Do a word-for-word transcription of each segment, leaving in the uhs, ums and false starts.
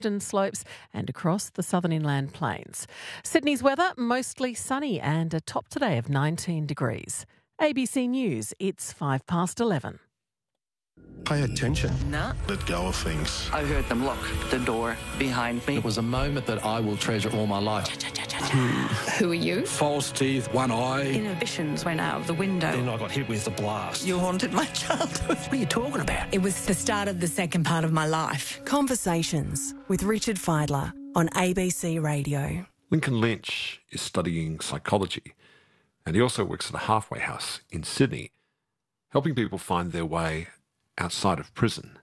slopes and across the southern inland plains. Sydney's weather, mostly sunny and a top today of nineteen degrees. A B C News, it's five past eleven. Pay attention. Nah. Let go of things. I heard them lock the door behind me. It was a moment that I will treasure all my life. Who are you? False teeth, one eye. Inhibitions went out of the window. Then I got hit with the blast. You haunted my childhood. What are you talking about? It was the start of the second part of my life. Conversations with Richard Fidler on A B C Radio. Lincoln Lynch is studying psychology, and he also works at a halfway house in Sydney, helping people find their way outside of prison.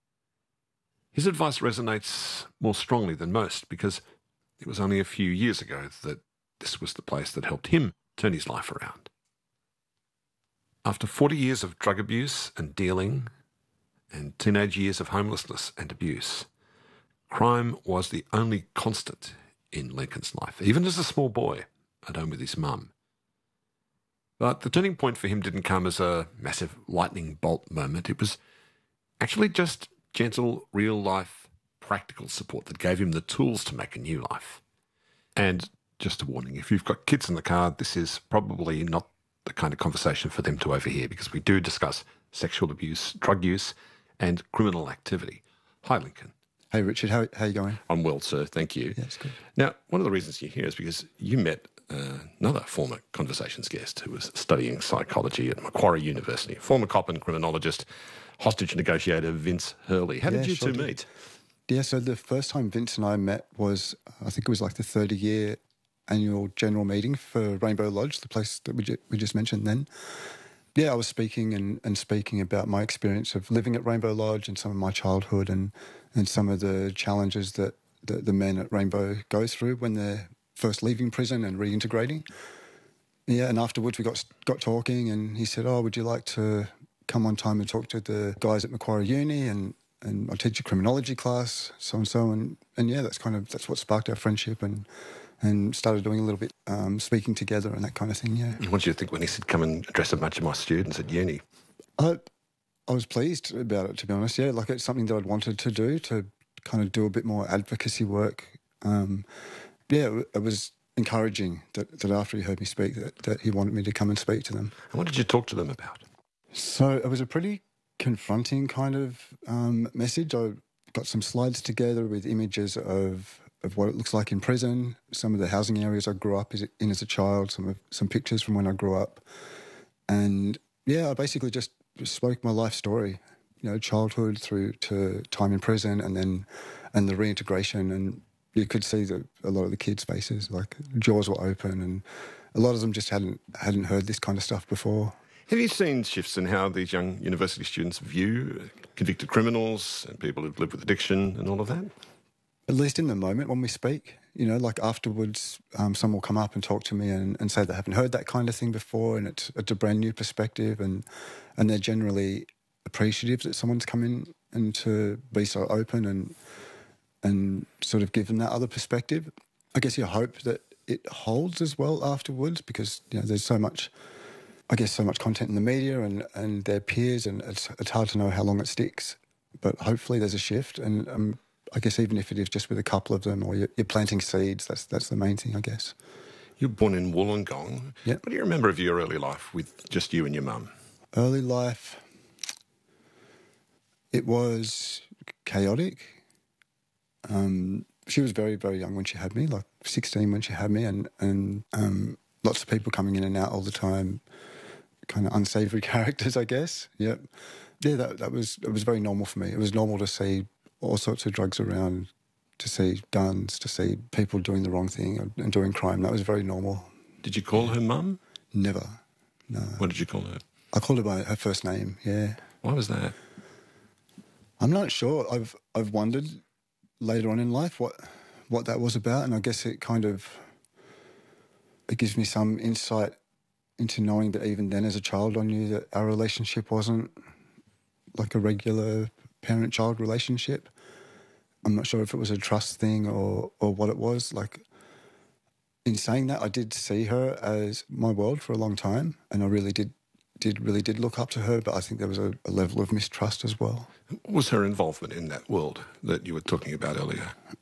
His advice resonates more strongly than most because it was only a few years ago that this was the place that helped him turn his life around. After forty years of drug abuse and dealing and teenage years of homelessness and abuse, crime was the only constant in Lincoln's life, even as a small boy at home with his mum. But the turning point for him didn't come as a massive lightning bolt moment. It was actually just gentle, real-life, practical support that gave him the tools to make a new life. And just a warning, if you've got kids in the car, this is probably not the kind of conversation for them to overhear because we do discuss sexual abuse, drug use, and criminal activity. Hi, Lincoln. Hey, Richard. How how you going? I'm well, sir. Thank you. Yeah, it's good. Now, one of the reasons you're here is because you met uh, another former Conversations guest who was studying psychology at Macquarie University, former cop and criminologist, hostage negotiator Vince Hurley. How did Yeah, you sure two did. meet? Yeah, so the first time Vince and I met was, I think it was like the thirty-year annual general meeting for Rainbow Lodge, the place that we, ju- we just mentioned then. Yeah, I was speaking and, and speaking about my experience of living at Rainbow Lodge and some of my childhood and, and some of the challenges that the, the men at Rainbow go through when they're first leaving prison and reintegrating. Yeah, and afterwards we got got talking and he said, oh, would you like to come one time and talk to the guys at Macquarie Uni and, and I teach a criminology class, so and so. And, and yeah, that's kind of, that's what sparked our friendship and and started doing a little bit, um, speaking together and that kind of thing, yeah. What did you think when he said, come and address a bunch of my students at uni? I, I was pleased about it, to be honest, yeah. Like it's something that I'd wanted to do, to kind of do a bit more advocacy work. Um, yeah, it, it was encouraging that, that after he heard me speak, that, that he wanted me to come and speak to them. And what did you talk to them about? So it was a pretty confronting kind of um, message. I got some slides together with images of of what it looks like in prison, some of the housing areas I grew up in as a child, some of, some pictures from when I grew up. And, yeah, I basically just spoke my life story, you know, childhood through to time in prison and then and the reintegration. And you could see that a lot of the kids' faces, like, jaws were open and a lot of them just hadn't hadn't heard this kind of stuff before. Have you seen shifts in how these young university students view convicted criminals and people who've lived with addiction and all of that? At least in the moment when we speak, you know, like afterwards, um, someone will come up and talk to me and, and say they haven't heard that kind of thing before and it's, it's a brand new perspective and and they're generally appreciative that someone's come in and to be so open and and sort of give them that other perspective. I guess you hope that it holds as well afterwards because, you know, there's so much, I guess, so much content in the media and, and their peers and it's, it's hard to know how long it sticks. But hopefully there's a shift and um, I guess even if it is just with a couple of them or you're, you're planting seeds, that's that's the main thing, I guess. You were born in Wollongong. Yep. What do you remember of your early life with just you and your mum? Early life, it was chaotic. Um, she was very, very young when she had me, like sixteen when she had me, and, and um, lots of people coming in and out all the time, kind of unsavoury characters, I guess. Yep. Yeah, that, that was, it was very normal for me. It was normal to see all sorts of drugs around, to see guns, to see people doing the wrong thing and doing crime. That was very normal. Did you call her mum? Never, no. What did you call her? I called her by her first name, yeah. Why was that? I'm not sure. I've I've wondered later on in life what what that was about, and I guess it kind of, it gives me some insight into knowing that even then as a child I knew that our relationship wasn't like a regular parent-child relationship. I'm not sure if it was a trust thing or, or what it was. Like, in saying that, I did see her as my world for a long time, and I really did did really did look up to her, but I think there was a, a level of mistrust as well. What was her involvement in that world that you were talking about earlier?